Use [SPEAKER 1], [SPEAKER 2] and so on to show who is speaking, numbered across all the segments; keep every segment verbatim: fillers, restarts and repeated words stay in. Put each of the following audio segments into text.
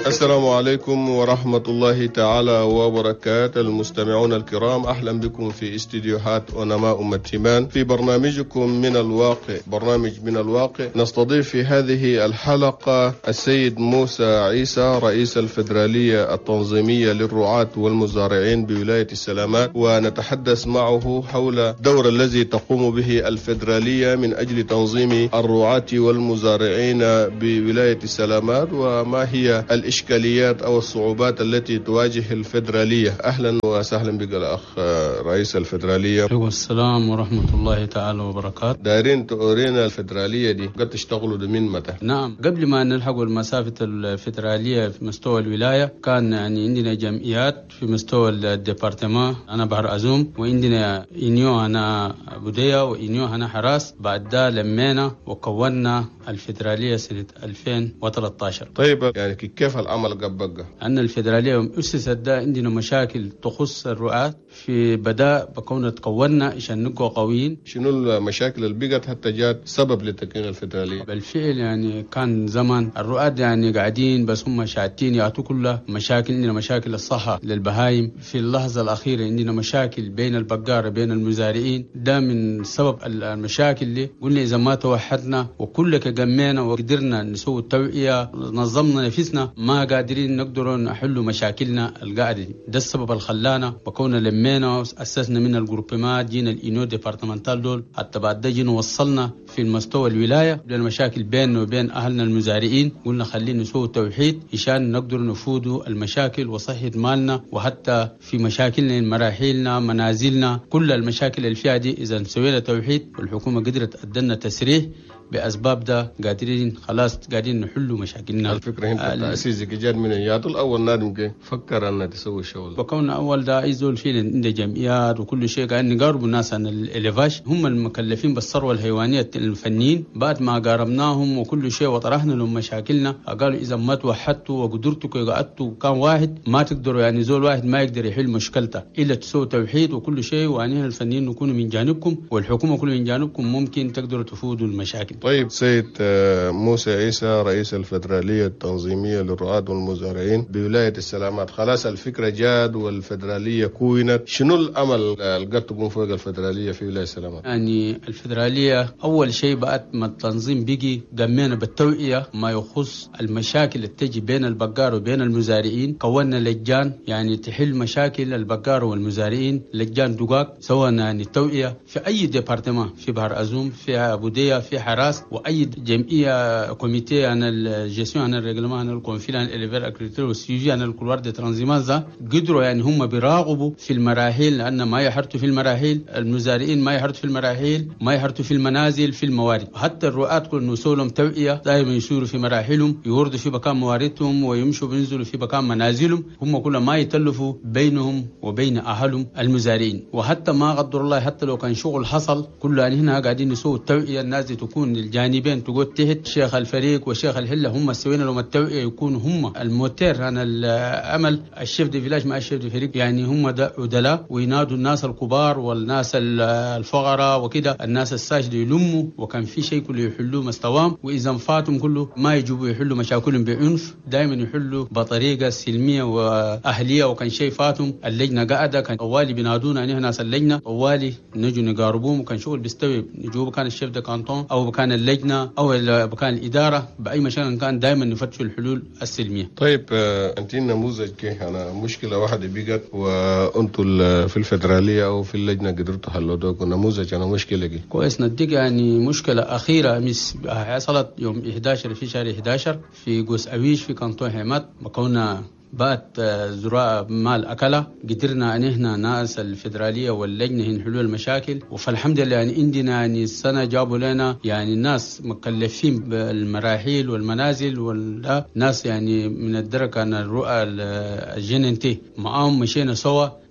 [SPEAKER 1] السلام عليكم ورحمة الله تعالى وبركاته. المستمعون الكرام، أهلا بكم في استديوهات أونما أم التيمان في برنامجكم من الواقع. برنامج من الواقع نستضيف في هذه الحلقة السيد موسى عيسى، رئيس الفدرالية التنظيمية للرعاة والمزارعين بولاية السلامات، ونتحدث معه حول الدور الذي تقوم به الفدرالية من أجل تنظيم الرعاة والمزارعين بولاية السلامات، وما هي الإشكاليات أو الصعوبات التي تواجه الفدرالية. أهلا وسهلا بك الأخ رئيس الفدرالية.
[SPEAKER 2] والسلام ورحمة الله تعالى وبركاته.
[SPEAKER 1] دايرين تورينا الفدرالية دي قد تشتغلوا من متى؟
[SPEAKER 2] نعم، قبل ما نلحق المسافة الفدرالية في مستوى الولاية كان يعني عندنا جمعيات في مستوى الديبارتمان، أنا بحر أزوم، وعندنا إنيو أنا بدية وإنيو أنا حراس. بعد ده لمينا وكونا الفدرالية سنة ألفين وثلاثة عشر.
[SPEAKER 1] طيب، يعني كيف العمل قبل؟
[SPEAKER 2] أن الفدرالية أسست ده عندنا مشاكل تخص الرعاة، في بداء بكون تكوننا عشان نبقى قويين.
[SPEAKER 1] شنو المشاكل اللي بقت حتى جات سبب لتكوين الفدرالية؟
[SPEAKER 2] بالفعل يعني كان زمان الرعاة يعني قاعدين بس هم شاتين يعطوا كلها مشاكل. عندنا مشاكل الصحة للبهايم، في اللحظة الأخيرة عندنا مشاكل بين البقارة بين المزارعين. ده من سبب المشاكل اللي قلنا إذا ما توحدنا وكل كجمعنا وقدرنا نسوي التوعية نظمنا نفسنا ما قادرين نقدروا نحلوا مشاكلنا القاعدة دي. ده السبب اللي خلانا بكون لمينا أسسنا من الجروبات، جينا الإنو ديبارتمنتال دول، حتى بعد ده جينا وصلنا في المستوى الولاية للمشاكل بيننا وبين أهلنا المزارعين. قلنا خلينا نسوي توحيد عشان نقدر نفودوا المشاكل وصحة مالنا، وحتى في مشاكلنا مراحلنا منازلنا كل المشاكل اللي فيها دي إذا سوينا توحيد والحكومة قدرت أدنا تسريح بأسباب ده قادرين خلاص قاعدين نحلوا مشاكلنا.
[SPEAKER 1] الفكرة هنا تأسيسك جاد من اليات الأول نادم كي فكر أن تسوي شغل.
[SPEAKER 2] بكون أول ده يزول فينا عند جمعيات وكل شيء قاعدين نقارب الناس عن الإليفاش، هم المكلفين بالثروة الحيوانية الفنيين. بعد ما قاربناهم وكل شيء وطرحنا لهم مشاكلنا قالوا إذا ما توحدتوا وقدرتوا قعدتوا كان واحد ما تقدروا، يعني زول واحد ما يقدر يحل مشكلته إلا تسوي توحيد وكل شيء، وأننا الفنيين نكونوا من جانبكم والحكومة كلها من جانبكم، ممكن تقدروا تفودوا المشاكل.
[SPEAKER 1] طيب سيد موسى عيسى، رئيس الفدرالية التنظيمية للرعاة والمزارعين بولاية السلامات، خلاص الفكرة جاد والفدرالية كونت، شنو الأمل اللي قد تقوم فوق الفدرالية في ولاية السلامات؟
[SPEAKER 2] يعني الفدرالية أول شيء بعد ما التنظيم بيجي قمنا بالتوعية ما يخص المشاكل اللي تجي بين البقار وبين المزارعين. كونا لجان يعني تحل مشاكل البقار والمزارعين، لجان دقاق، سوينا يعني توعية في أي ديبارتمان، في بحر أزوم، في أبودية، في حراس، واي جمعيه كوميتي عن الجيستيون عن الريغلمان عن الكونفيل عن الاليفير اكريتور والسيوجي عن الكولوار دي ترانزيمات، قدروا يعني هم بيراقبوا في المراحل، لان ما يحرتوا في المراحل المزارعين، ما يحرتوا في المراحل، ما يحرتوا في المنازل في الموارد. حتى الرعاة كل نسولهم توعيه دائما يسيروا في مراحلهم، يوردوا في مكان مواردهم ويمشوا بينزلوا في مكان منازلهم، هم كل ما يتلفوا بينهم وبين اهلهم المزارعين. وحتى ما قدر الله حتى لو كان شغل حصل كله يعني هنا قاعدين يسووا التوعيه، الناس دي تكون الجانبين تقول تحت شيخ الفريق وشيخ الحله هم سوينا لهم التوعيه، يكونوا هم الموتير عن الامل. الشيف دي فيلاج مع الشيف دي فريق يعني هم ده عدلاء، وينادوا الناس الكبار والناس الفقراء وكده، الناس الساجده يلموا، وكان في شيء كله يحلوه مستوام، واذا فاتهم كله ما يجيبوا يحلوا مشاكلهم بعنف، دائما يحلوا بطريقه سلميه واهليه. وكان شيء فاتهم اللجنه قاعده كان طوالي بينادونا ان ناس اللجنه طوالي نجوا نقاربوهم، وكان شغل بيستوي نجوا كان الشيف ده كانتون او كان اللجنه او كان الاداره باي مشان كان دائما نفتشوا الحلول السلميه.
[SPEAKER 1] طيب انت نموذج كيف انا مشكله واحده بقت وانتم في الفدراليه او في اللجنه قدرتوا حلوا دوك نموذج انا مشكله كي
[SPEAKER 2] كويس. نديك يعني مشكله اخيره مس حصلت يوم أحد عشر في شهر أحد عشر في قوس أويش في كانتون حماد، مكونا بات زراعة مال أكلة، قدرنا أن إحنا ناس الفدرالية واللجنة نحلوا المشاكل. وفالحمد لله يعني عندنا يعني السنة جابوا لنا يعني الناس مكلفين بالمراحل والمنازل والناس يعني من الدرجة عن الرؤى الجننتي معاهم مشينا سوا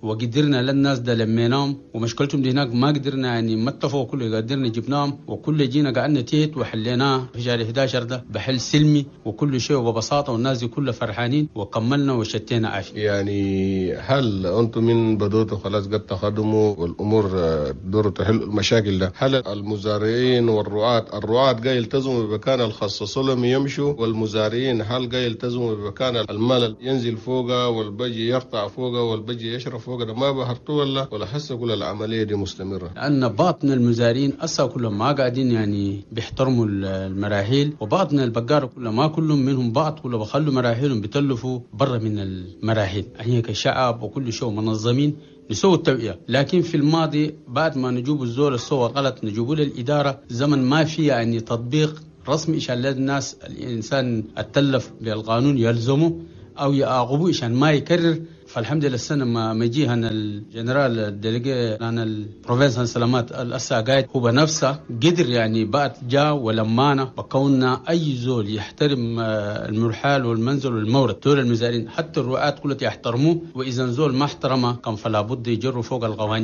[SPEAKER 2] وقدرنا للناس ده لميناهم، ومشكلتهم دي هناك ما قدرنا يعني ما اتفقوا كله، قدرنا جبناهم وكل جينا قعدنا تيت وحليناه في شهر إحدى عشر ده بحل سلمي وكل شيء وببساطة، والناس دي كلها فرحانين وكملنا وشتينا عافية.
[SPEAKER 1] يعني هل أنتم من بدوتوا خلاص قد تخدموا والأمور دوروا تحلوا المشاكل ده، هل المزارعين والرعاة الرعاة قايل يلتزموا بمكان الخصصوا لهم يمشوا، والمزارعين هل قايل يلتزموا بمكان المال ينزل فوقه والبجي يقطع فوقه والبجي يشرب فوقه ده، ما بهرتوا ولا ولا حسوا كل العملية دي مستمرة؟
[SPEAKER 2] لأن باطن المزارعين أسا كلهم ما قاعدين يعني بيحترموا المراحيل، وباطن البقارة كلهم ما كلهم منهم بعض كلهم بخلوا مراحلهم بتلفوا برا من المراحل. هي كشعب وكل شيء منظمين نسوي التوعية، لكن في الماضي بعد ما نجيب الزول الصور غلط نجيبوا للإدارة زمن ما في يعني تطبيق رسمي عشان الناس الإنسان التلف بالقانون يلزمه أو يعاقبوه عشان ما يكرر. فالحمد لله السنة ما مجيها الجنرال الدليجي أنا البروفيسور سلامات الأسا قايد هو بنفسه قدر يعني بعد جاء ولمانا بكوننا أي زول يحترم المرحال والمنزل والمورد دول المزارعين حتى الرعاة كلها يحترموه، وإذا زول ما احترمه كان فلا بد يجروا فوق القوانين.